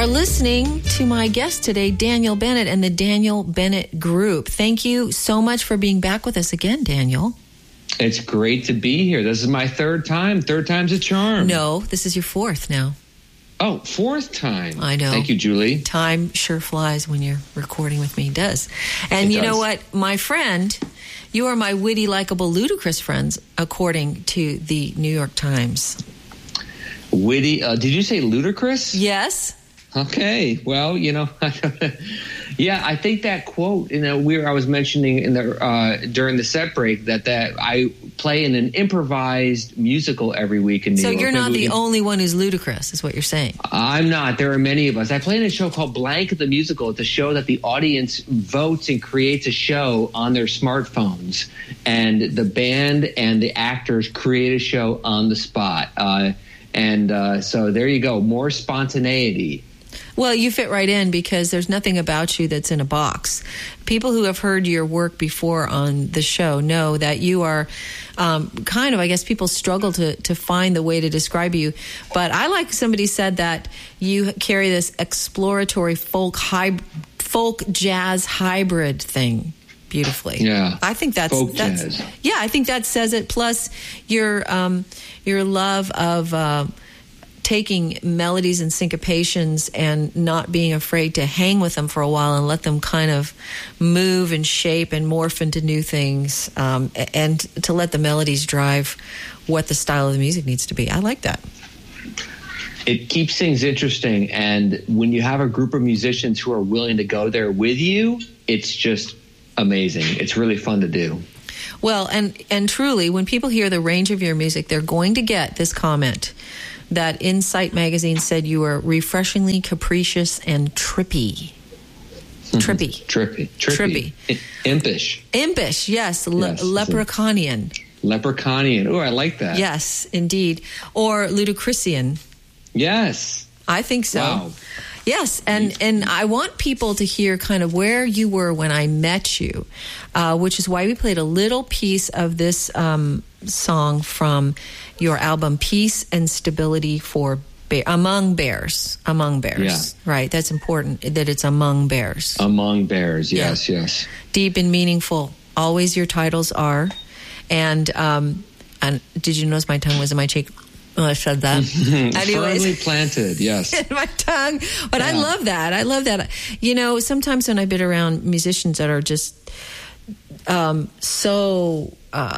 are listening to my guest today, Daniel Bennett and the Daniel Bennett Group. Thank you so much for being back with us again, Daniel. It's great to be here. This is my third time. Third time's a charm. No, this is your fourth now. Oh, fourth time. I know. Thank you, Julie. Time sure flies when you're recording with me. It does. And you know what? My friend, you are my witty, likable, ludicrous friends, according to the New York Times. Witty. Did you say ludicrous? Yes. Okay. Well, yeah, I think that quote, I was mentioning in the during the set break that I play in an improvised musical every week in New York. So you're not the only one who's ludicrous, is what you're saying. I'm not. There are many of us. I play in a show called Blank the Musical. It's a show that the audience votes and creates a show on their smartphones. And the band and the actors create a show on the spot. So there you go. More spontaneity. Well, you fit right in because there's nothing about you that's in a box. People who have heard your work before on the show know that you are I guess people struggle to find the way to describe you. But I like somebody said that you carry this exploratory folk jazz hybrid thing beautifully. Yeah. I think that's jazz. Yeah, I think that says it. Plus your love of taking melodies and syncopations and not being afraid to hang with them for a while and let them kind of move and shape and morph into new things, and to let the melodies drive what the style of the music needs to be. I like that. It keeps things interesting, and when you have a group of musicians who are willing to go there with you, it's just amazing. It's really fun to do. Well, and truly, when people hear the range of your music, they're going to get this comment that Insight magazine said you were refreshingly capricious and trippy. Trippy. Impish, yes. Leprechaunian. Oh, I like that. Yes, indeed. Or ludicrisian. Yes. I think so. Wow. Yes, and I want people to hear kind of where you were when I met you, which is why we played a little piece of this song from your album, Peace and Stability for Among Bears. Yeah. Right, that's important that it's Among Bears. Among Bears, yes, yeah. Yes. Deep and meaningful, always your titles are. And did you notice my tongue was in my cheek? Oh, I said that. Anyways. Firmly planted, yes. In my tongue. But yeah. I love that. Sometimes when I've been around musicians that are just so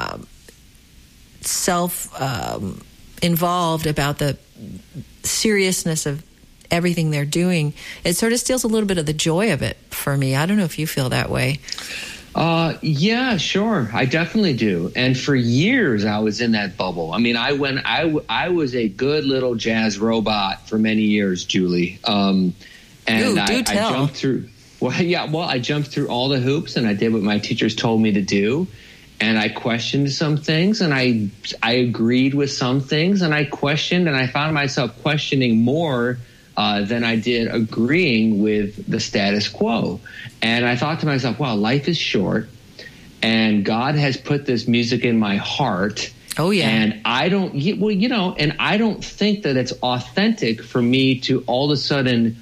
involved about the seriousness of everything they're doing, it sort of steals a little bit of the joy of it for me. I don't know if you feel that way. Yeah, sure. I definitely do. And for years I was in that bubble. I mean, I was a good little jazz robot for many years, Julie. I jumped through, I jumped through all the hoops and I did what my teachers told me to do. And I questioned some things and I agreed with some things and I questioned and I found myself questioning more than I did agreeing with the status quo. And I thought to myself, wow, life is short and God has put this music in my heart. Oh, yeah. And I don't think that it's authentic for me to all of a sudden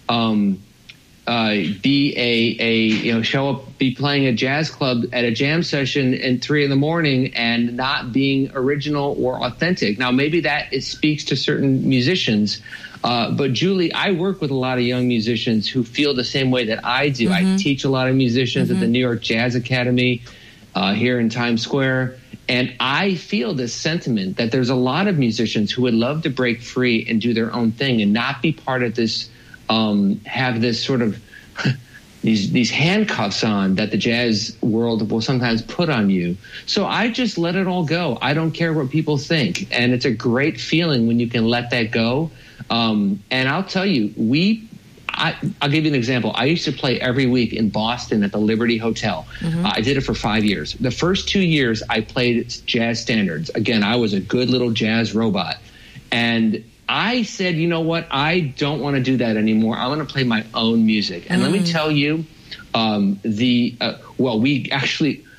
be playing a jazz club at a jam session at 3 a.m. and not being original or authentic. Now, maybe it speaks to certain musicians. But Julie, I work with a lot of young musicians who feel the same way that I do. Mm-hmm. I teach a lot of musicians at the New York Jazz Academy here in Times Square. And I feel this sentiment that there's a lot of musicians who would love to break free and do their own thing and not be part of this, have this sort of these handcuffs on that the jazz world will sometimes put on you. So I just let it all go. I don't care what people think. And it's a great feeling when you can let that go. And I'll tell you, I'll give you an example. I used to play every week in Boston at the Liberty Hotel. Mm-hmm. I did it for 5 years. The first 2 years I played jazz standards. Again, I was a good little jazz robot. And I said, you know what? I don't want to do that anymore. I want to play my own music. And let me tell you,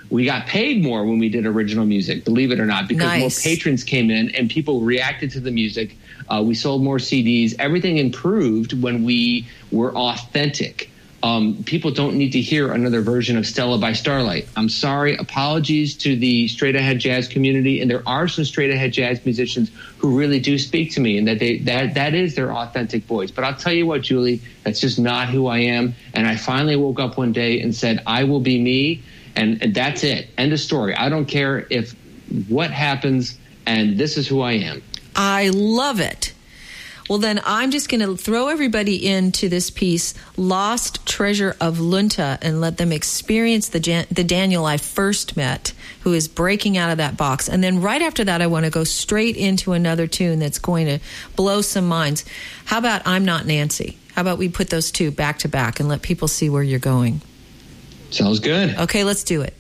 We got paid more when we did original music, believe it or not, because more patrons came in and people reacted to the music. We sold more CDs. Everything improved when we were authentic. People don't need to hear another version of Stella by Starlight. I'm sorry. Apologies to the straight ahead jazz community. And there are some straight ahead jazz musicians who really do speak to me, and that is their authentic voice. But I'll tell you what, Julie, that's just not who I am. And I finally woke up one day and said, I will be me. And that's it. End of story. I don't care if what happens, and this is who I am. I love it. Well, then I'm just going to throw everybody into this piece, Lost Treasure of Lunta, and let them experience the Daniel I first met, who is breaking out of that box. And then right after that, I want to go straight into another tune that's going to blow some minds. How about I'm Not Nancy? How about we put those two back to back and let people see where you're going? Sounds good. Okay, let's do it.